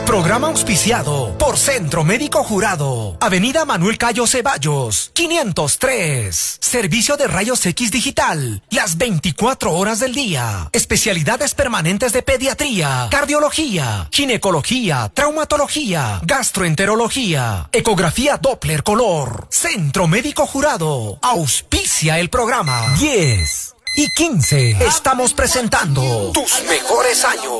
Programa auspiciado por Centro Médico Jurado. Avenida Manuel Cayo Ceballos, 503. Servicio de rayos X digital, las 24 horas del día. Especialidades permanentes de pediatría, cardiología, ginecología, traumatología, gastroenterología, ecografía Doppler color. Centro Médico Jurado. Auspicia el programa. 10 y 15. Estamos presentando tus mejores años.